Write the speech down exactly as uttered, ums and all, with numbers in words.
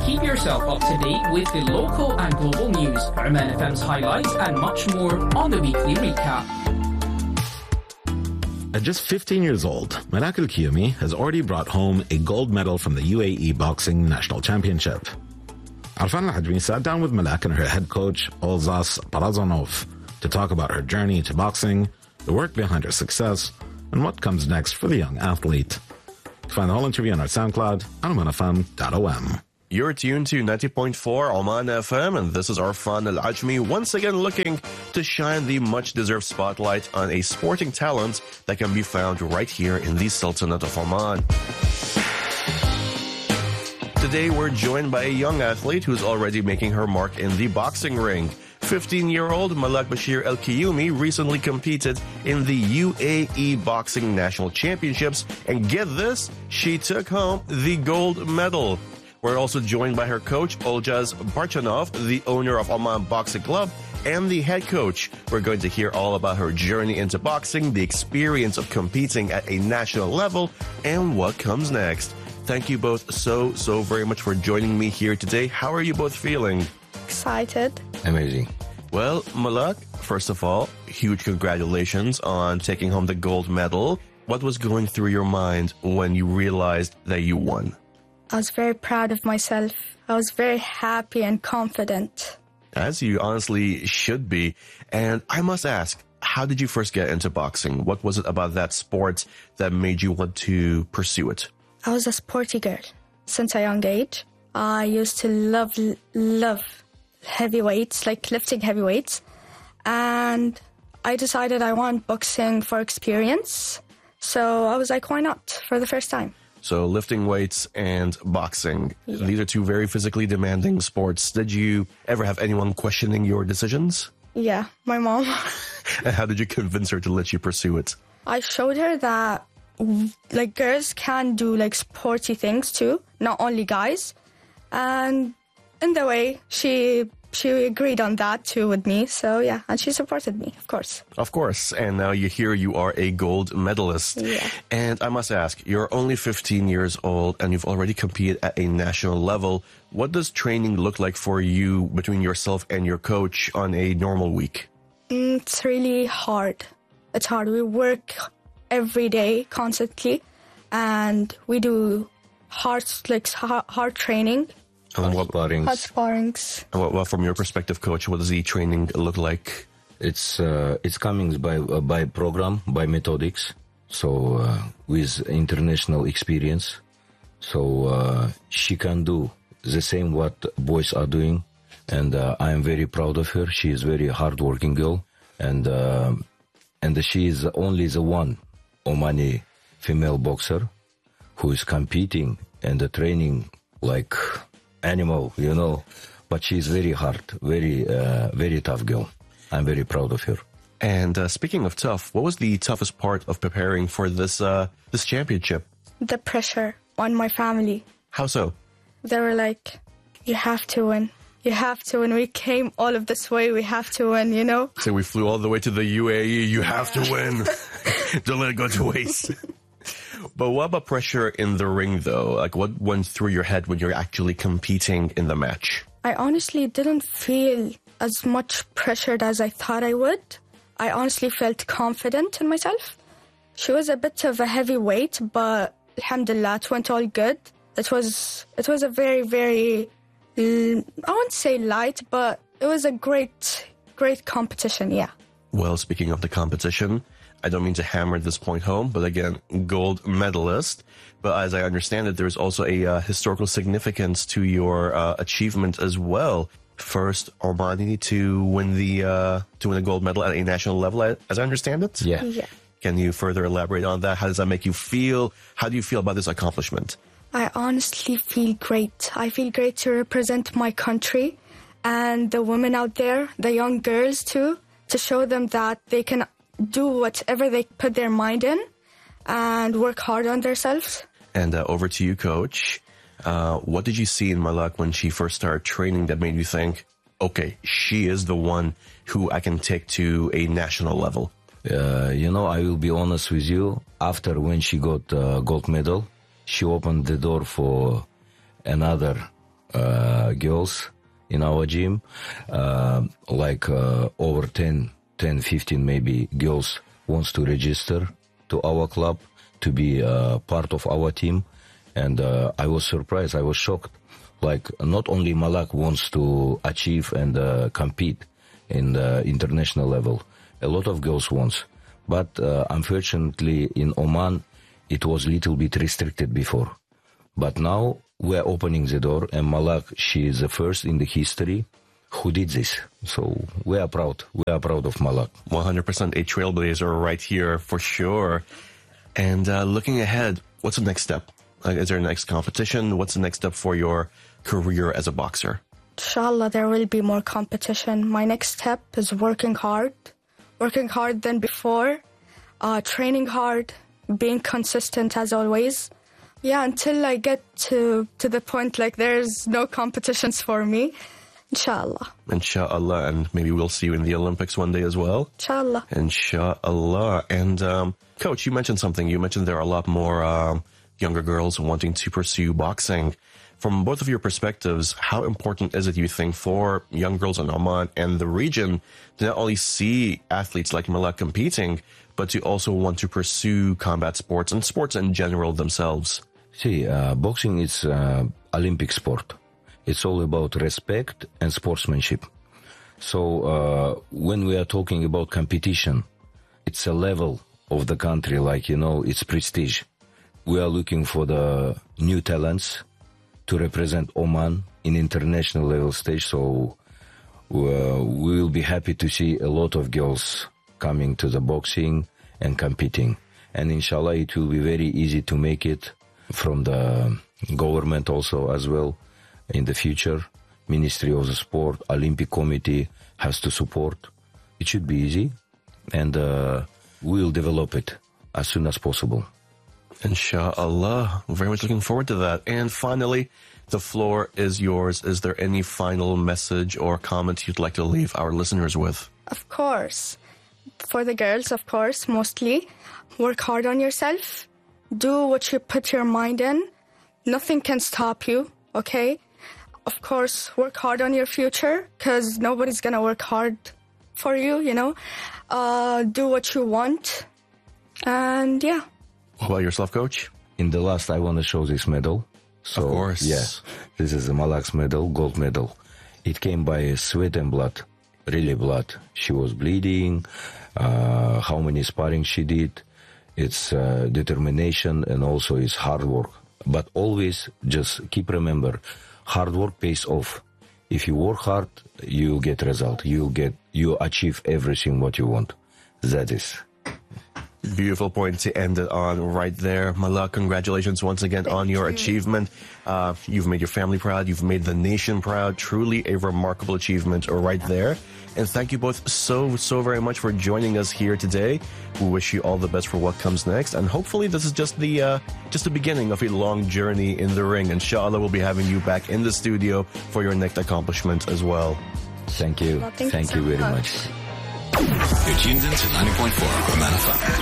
Keep yourself up to date with the local and global news, Oman F M's highlights, and much more on the weekly recap. At just fifteen years old, Malak Al-Qiyumi has already brought home a gold medal from the U A E Boxing National Championship. Arfan Al-Hajmi sat down with Malak and her head coach, Olzas Parazonov, to talk about her journey to boxing, the work behind her success, and what comes next for the young athlete. Find the whole interview on our SoundCloud on oman f m dot o m. You're tuned to ninety point four Oman F M, and this is Arfan Al-Ajmi once again looking to shine the much-deserved spotlight on a sporting talent that can be found right here in the Sultanate of Oman. Today, we're joined by a young athlete who's already making her mark in the boxing ring. fifteen-year-old Malak Bashir Al-Qiyumi recently competed in the U A E Boxing National Championships, and get this, she took home the gold medal. We're also joined by her coach, Olzas Barchanov, the owner of Oman Boxing Club, and the head coach. We're going to hear all about her journey into boxing, the experience of competing at a national level, and what comes next. Thank you both so, so very much for joining me here today. How are you both feeling? Excited. Amazing. Well, Malak, first of all, huge congratulations on taking home the gold medal. What was going through your mind when you realized that you won? I was very proud of myself. I was very happy and confident. As you honestly should be. And I must ask, how did you first get into boxing? What was it about that sport that made you want to pursue it? I was a sporty girl since a young age. I used to love, love heavy weights, like lifting heavy weights. And I decided I want boxing for experience. So I was like, why not for the first time? So lifting weights and boxing, yeah. These are two very physically demanding sports. Did you ever have anyone questioning your decisions? Yeah, my mom. And how did you convince her to let you pursue it? I showed her that like girls can do like sporty things too, not only guys. And in the way, she she agreed on that too with me. So yeah, and she supported me, of course. Of course. And now you hear you are a gold medalist. Yeah. And I must ask, you're only fifteen years old and you've already competed at a national level. What does training look like for you between yourself and your coach on a normal week? Mm, it's really hard. It's hard. We work every day, constantly, and we do hard, like hard, hard training. And what sparrings? Hard sparrings. And what, well, from your perspective, coach, what does the training look like? It's uh, it's coming by uh, by program, by methodics. So uh, with international experience, so uh, she can do the same what boys are doing, and uh, I am very proud of her. She is very hardworking girl, and uh, and she is only the one Omani female boxer who is competing and uh, training like animal, you know, but she's very hard, very, uh, very tough girl. I'm very proud of her. And uh, speaking of tough, what was the toughest part of preparing for this uh, this championship? The pressure on my family. How so? They were like, you have to win. You have to win. We came all of this way. We have to win, you know? So we flew all the way to the U A E. You have to win. Don't let it go to waste. But what about pressure in the ring, though? Like, what went through your head when you're actually competing in the match? I honestly didn't feel as much pressured as I thought I would. I honestly felt confident in myself. She was a bit of a heavy weight, but alhamdulillah, it went all good. It was, it was a very, very, I won't say light, but it was a great, great competition, yeah. Well, speaking of the competition, I don't mean to hammer this point home, but again, gold medalist. But as I understand it, there's also a uh, historical significance to your uh, achievement as well. First Omani to win the uh, to win a gold medal at a national level, as I understand it. Yeah. Yeah. Can you further elaborate on that? How does that make you feel? How do you feel about this accomplishment? I honestly feel great. I feel great to represent my country and the women out there, the young girls too, to show them that they can do whatever they put their mind in and work hard on themselves. And uh, over to you, Coach. Uh, what did you see in Malak when she first started training that made you think, okay, she is the one who I can take to a national level? Uh, you know, I will be honest with you. After when she got uh, gold medal, she opened the door for another uh, girls in our gym, uh, like uh, over ten, ten, fifteen maybe girls wants to register to our club to be uh, part of our team. And uh, I was surprised, I was shocked. Like, not only Malak wants to achieve and uh, compete in the international level, a lot of girls wants. But uh, unfortunately in Oman, it was a little bit restricted before. But now we're opening the door, and Malak, she is the first in the history who did this. So we are proud. We are proud of Malak. one hundred percent a trailblazer right here for sure. And uh, looking ahead, what's the next step? Like, is there a next competition? What's the next step for your career as a boxer? Inshallah, there will be more competition. My next step is working hard. Working hard than before. Uh, training hard. Being consistent as always. Yeah, until I get to, to the point like there's no competitions for me. Inshallah. Inshallah. And maybe we'll see you in the Olympics one day as well. Inshallah. Inshallah. And um, Coach, you mentioned something. You mentioned there are a lot more um, younger girls wanting to pursue boxing. From both of your perspectives, how important is it, you think, for young girls in Oman and the region to not only see athletes like Malak competing, but to also want to pursue combat sports and sports in general themselves? See, uh, boxing is uh, Olympic sport. It's all about respect and sportsmanship. So uh, when we are talking about competition, it's a level of the country, like, you know, it's prestige. We are looking for the new talents to represent Oman in international level stage. So uh, we will be happy to see a lot of girls coming to the boxing and competing. And inshallah, it will be very easy to make it from the government also as well in the future. Ministry of the Sport, Olympic Committee has to support. It should be easy, and uh, we will develop it as soon as possible. Inshallah. Very much looking forward to that. And finally, the floor is yours. Is there any final message or comment you'd like to leave our listeners with? Of course. For the girls, of course, mostly. Work hard on yourself. Do what you put your mind in. Nothing can stop you, okay? Of course, work hard on your future, because nobody's going to work hard for you, you know? Uh, do what you want. And, yeah. What about yourself, Coach? In the last, I want to show this medal. So, of course. Yes, this is a Malak's medal, gold medal. It came by sweat and blood, really blood. She was bleeding, uh, how many sparring she did. It's uh, determination and also it's hard work. But always just keep remember, hard work pays off. If you work hard, you get result. You get, you achieve everything what you want. That is. Beautiful point to end it on right there. Malak, congratulations once again Thank on your you. achievement. Uh, you've made your family proud. You've made the nation proud. Truly a remarkable achievement right there. And thank you both so, so very much for joining us here today. We wish you all the best for what comes next. And hopefully this is just the uh, just the beginning of a long journey in the ring. Inshallah, we'll be having you back in the studio for your next accomplishment as well. Thank you. Well, thank, thank you, you so very much. much. You're tuned in to ninety point four Oman F M.